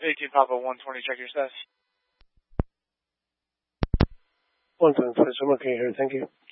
18 Papa 120, check your status. 120, I'm okay here, thank you.